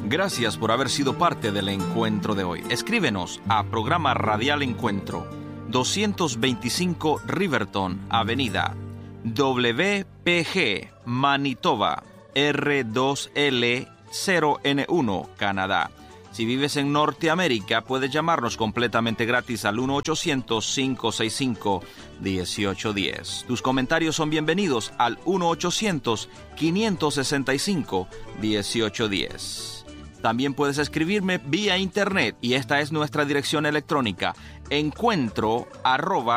Gracias por haber sido parte del encuentro de hoy. Escríbenos a Programa Radial Encuentro, 225 Riverton Avenida, WPG, Manitoba, R2L0N1, Canadá. Si vives en Norteamérica, puedes llamarnos completamente gratis al 1-800-565-1810. Tus comentarios son bienvenidos al 1-800-565-1810. También puedes escribirme vía internet y esta es nuestra dirección electrónica: encuentro@